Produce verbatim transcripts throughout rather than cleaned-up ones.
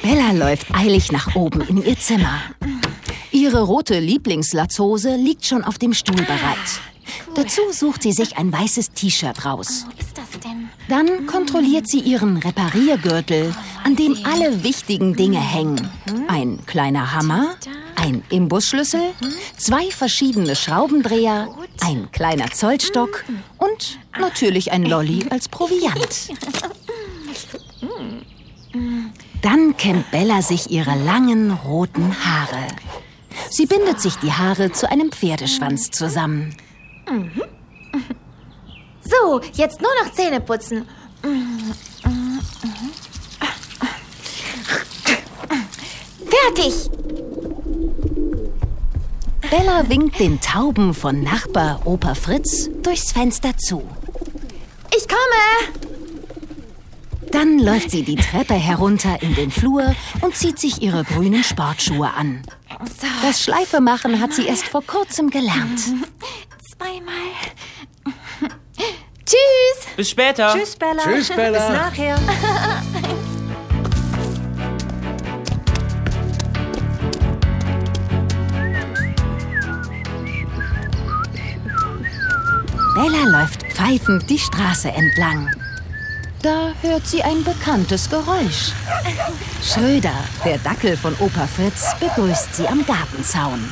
Bella läuft eilig nach oben in ihr Zimmer. Ihre rote Lieblingslatzhose liegt schon auf dem Stuhl bereit. Dazu sucht sie sich ein weißes T-Shirt raus. Wo ist das denn? Dann kontrolliert sie ihren Repariergürtel, an dem alle wichtigen Dinge hängen. Ein kleiner Hammer, ein Imbusschlüssel, zwei verschiedene Schraubendreher, ein kleiner Zollstock und natürlich ein Lolli als Proviant. Dann kämmt Bella sich ihre langen roten Haare. Sie bindet sich die Haare zu einem Pferdeschwanz zusammen. So, jetzt nur noch Zähne putzen. Fertig! Bella winkt den Tauben von Nachbar Opa Fritz durchs Fenster zu. Ich komme! Dann läuft sie die Treppe herunter in den Flur und zieht sich ihre grünen Sportschuhe an. So. Das Schleifemachen hat sie erst vor kurzem gelernt. Zweimal. Tschüss! Bis später. Tschüss, Bella. Tschüss, Bella. Bis nachher. Bella läuft pfeifend die Straße entlang. Da hört sie ein bekanntes Geräusch. Schröder, der Dackel von Opa Fritz, begrüßt sie am Gartenzaun.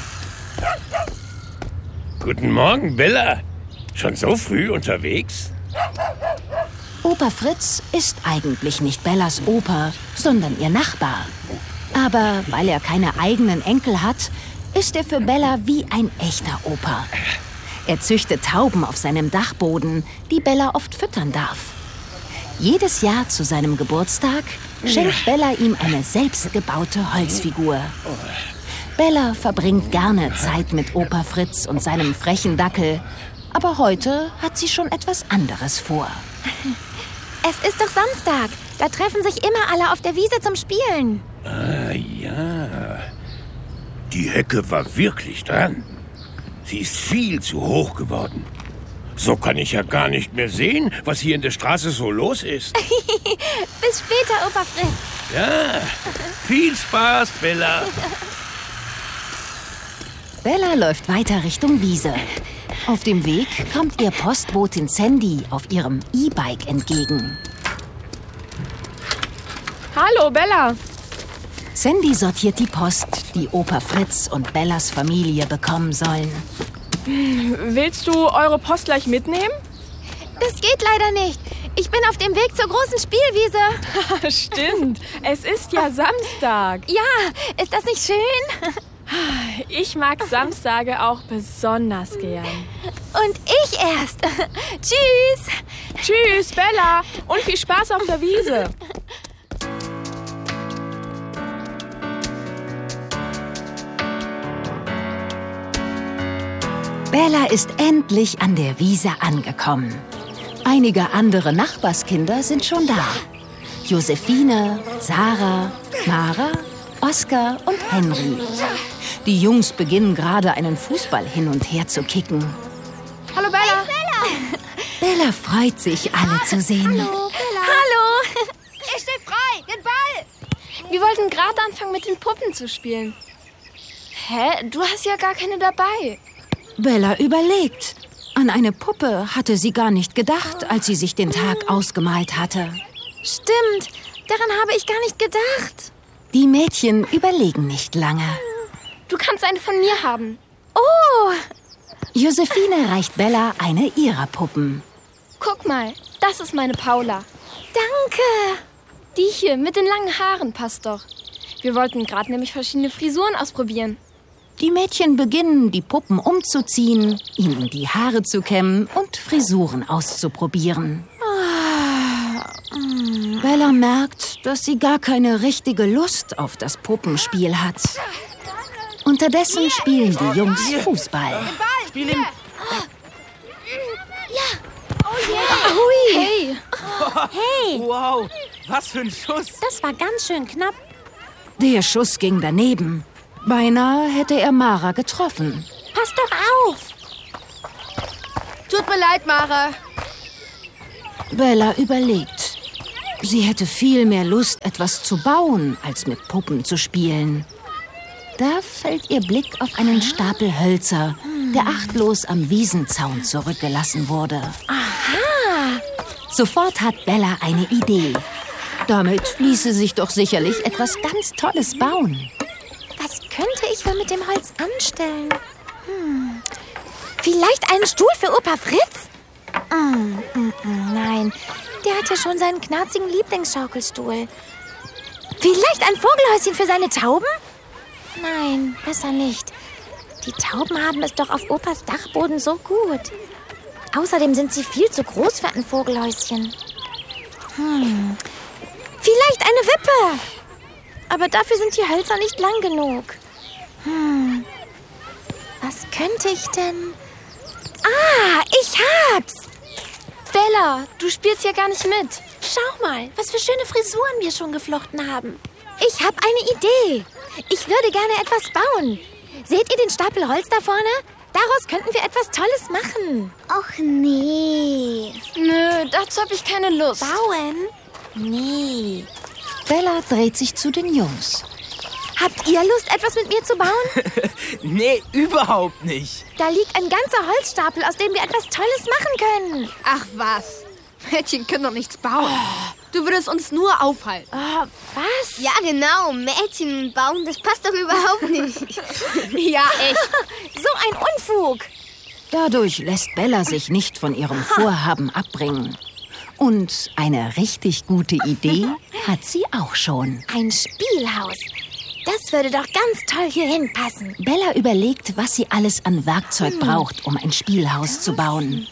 Guten Morgen, Bella. Schon so früh unterwegs? Opa Fritz ist eigentlich nicht Bellas Opa, sondern ihr Nachbar. Aber weil er keine eigenen Enkel hat, ist er für Bella wie ein echter Opa. Er züchtet Tauben auf seinem Dachboden, die Bella oft füttern darf. Jedes Jahr zu seinem Geburtstag schenkt Bella ihm eine selbstgebaute Holzfigur. Bella verbringt gerne Zeit mit Opa Fritz und seinem frechen Dackel. Aber heute hat sie schon etwas anderes vor. Es ist doch Samstag. Da treffen sich immer alle auf der Wiese zum Spielen. Ah, ja. Die Hecke war wirklich dran. Sie ist viel zu hoch geworden. So kann ich ja gar nicht mehr sehen, was hier in der Straße so los ist. Bis später, Opa Fritz. Ja, viel Spaß, Bella. Bella läuft weiter Richtung Wiese. Auf dem Weg kommt ihr Postbotin Sandy auf ihrem E-Bike entgegen. Hallo, Bella. Sandy sortiert die Post, die Opa Fritz und Bellas Familie bekommen sollen. Willst du eure Post gleich mitnehmen? Das geht leider nicht. Ich bin auf dem Weg zur großen Spielwiese. Stimmt, es ist ja Samstag. Ja, ist das nicht schön? Ich mag Samstage auch besonders gern. Und ich erst. Tschüss. Tschüss, Bella. Und viel Spaß auf der Wiese. Bella ist endlich an der Wiese angekommen. Einige andere Nachbarskinder sind schon da. Josephine, Sarah, Mara, Oskar und Henry. Die Jungs beginnen gerade einen Fußball hin und her zu kicken. Hallo, Bella. Bella freut sich, alle zu sehen. Hallo, Bella. Hallo. Ich stehe frei, den Ball. Wir wollten gerade anfangen, mit den Puppen zu spielen. Hä? Du hast ja gar keine dabei. Bella überlegt. An eine Puppe hatte sie gar nicht gedacht, als sie sich den Tag ausgemalt hatte. Stimmt, daran habe ich gar nicht gedacht. Die Mädchen überlegen nicht lange. Du kannst eine von mir haben. Oh, Josephine reicht Bella eine ihrer Puppen. Guck mal, das ist meine Paula. danke. Die hier mit den langen Haaren passt doch. Wir wollten gerade nämlich verschiedene Frisuren ausprobieren. Die Mädchen beginnen, die Puppen umzuziehen, ihnen die Haare zu kämmen und Frisuren auszuprobieren. Bella merkt, dass sie gar keine richtige Lust auf das Puppenspiel hat. Unterdessen spielen die Jungs Fußball. Spiel ihn. Hey, Hey, Wow, was für ein Schuss. das war ganz schön knapp. Der Schuss ging daneben. Beinahe hätte er Mara getroffen. Pass doch auf. Tut mir leid, Mara. Bella überlegt. Sie hätte viel mehr Lust, etwas zu bauen, als mit Puppen zu spielen. Da fällt ihr Blick auf einen Stapel Hölzer, der achtlos am Wiesenzaun zurückgelassen wurde. Aha! Sofort hat Bella eine Idee. Damit ließe sich doch sicherlich etwas ganz Tolles bauen. Was könnte ich wohl mit dem Holz anstellen? Hm. Vielleicht einen Stuhl für Opa Fritz? Mm, mm, mm, nein, der hat ja schon seinen knarzigen Lieblingsschaukelstuhl. Vielleicht ein Vogelhäuschen für seine Tauben? Nein, besser nicht. Die Tauben haben es doch auf Opas Dachboden so gut. Außerdem sind sie viel zu groß für ein Vogelhäuschen. Hm. Vielleicht eine Wippe. Aber dafür sind die Hölzer nicht lang genug. Hm. Was könnte ich denn... Ah, ich hab's! Bella, du spielst ja gar nicht mit. Schau mal, was für schöne Frisuren wir schon geflochten haben. Ich habe eine Idee. Ich würde gerne etwas bauen. Seht ihr den Stapel Holz da vorne? Daraus könnten wir etwas Tolles machen. Och nee. Nö, dazu habe ich keine Lust. Bauen? Nee. Bella dreht sich zu den Jungs. Habt ihr Lust, etwas mit mir zu bauen? Nee, überhaupt nicht. Da liegt ein ganzer Holzstapel, aus dem wir etwas Tolles machen können. Ach was. Mädchen können doch nichts bauen. Du würdest uns nur aufhalten. Oh, was? Ja, genau. Mädchen bauen, das passt doch überhaupt nicht. Ja, echt. So ein Unfug. Dadurch lässt Bella sich nicht von ihrem Vorhaben abbringen. Und eine richtig gute Idee hat sie auch schon. Ein Spielhaus. Das würde doch ganz toll hier hinpassen. Bella überlegt, was sie alles an Werkzeug braucht, um ein Spielhaus zu bauen.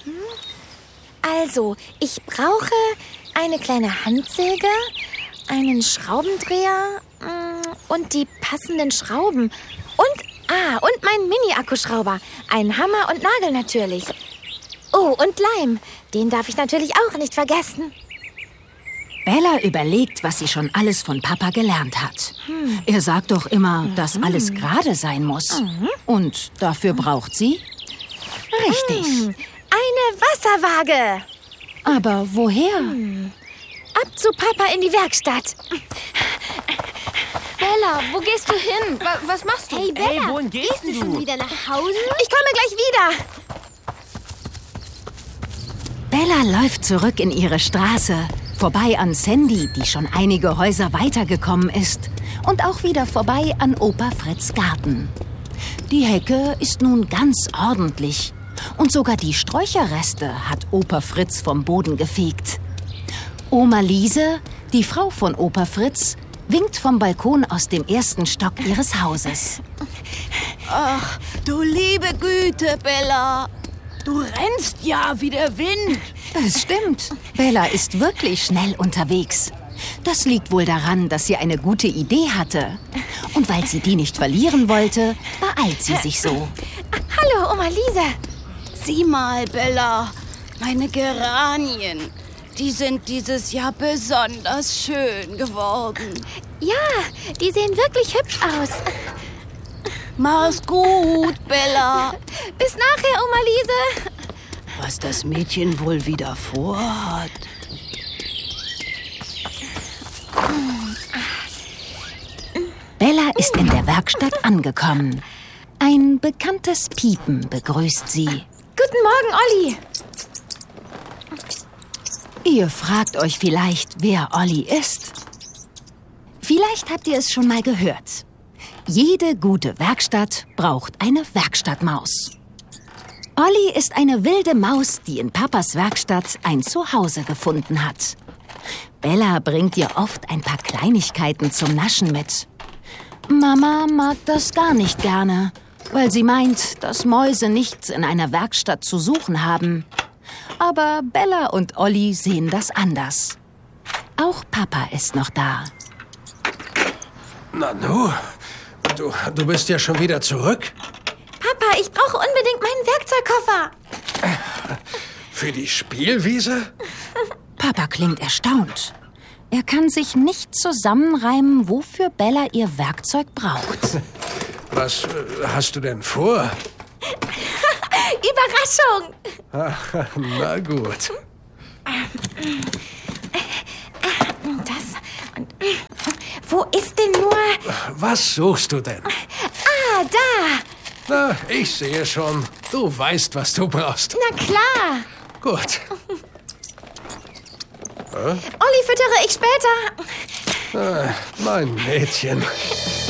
Also, ich brauche eine kleine Handsäge, einen Schraubendreher mm, und die passenden Schrauben. Und, ah, und meinen Mini-Akkuschrauber. Einen Hammer und Nagel natürlich. Oh, und Leim. Den darf ich natürlich auch nicht vergessen. Bella überlegt, was sie schon alles von Papa gelernt hat. Er sagt doch immer, dass alles gerade sein muss. Und dafür braucht sie? Richtig. Eine Wasserwaage. Aber woher? Ab zu Papa in die Werkstatt. Bella, wo gehst du hin? Wa- was machst du? Hey, Bella, Ey, wohin gehst Gehst du schon du? wieder nach Hause? Ich komme gleich wieder. Bella läuft zurück in ihre Straße, vorbei an Sandy, die schon einige Häuser weitergekommen ist, und auch wieder vorbei an Opa Fritz' Garten. Die Hecke ist nun ganz ordentlich und sogar die Sträucherreste hat Opa Fritz vom Boden gefegt. Oma Liese, die Frau von Opa Fritz, winkt vom Balkon aus dem ersten Stock ihres Hauses. Ach, du liebe Güte, Bella. Du rennst ja wie der Wind. Es stimmt. Bella ist wirklich schnell unterwegs. Das liegt wohl daran, dass sie eine gute Idee hatte. Und weil sie die nicht verlieren wollte, beeilt sie sich so. Hallo, Oma Liese. Sieh mal, Bella, meine Geranien. Die sind dieses Jahr besonders schön geworden. Ja, die sehen wirklich hübsch aus. Mach's gut, Bella. Bis nachher, Oma Liese. Was das Mädchen wohl wieder vorhat. Bella ist in der Werkstatt angekommen. Ein bekanntes Piepen begrüßt sie. Guten Morgen, Olli. Ihr fragt euch vielleicht, wer Olli ist. Vielleicht habt ihr es schon mal gehört. Jede gute Werkstatt braucht eine Werkstattmaus. Olli ist eine wilde Maus, die in Papas Werkstatt ein Zuhause gefunden hat. Bella bringt ihr oft ein paar Kleinigkeiten zum Naschen mit. Mama mag das gar nicht gerne, weil sie meint, dass Mäuse nichts in einer Werkstatt zu suchen haben. Aber Bella und Olli sehen das anders. Auch Papa ist noch da. Na nu, du, du bist ja schon wieder zurück. Papa, ich brauche unbedingt meinen Werkzeugkoffer. Für die Spielwiese? Papa klingt erstaunt. Er kann sich nicht zusammenreimen, wofür Bella ihr Werkzeug braucht. Was äh, hast du denn vor? Überraschung. Ach, na gut. Und wo ist denn nur... Was suchst du denn? Ah, da! Na, ich sehe schon. Du weißt, was du brauchst. Na klar! Gut. Olli füttere ich später. Ah, mein Mädchen.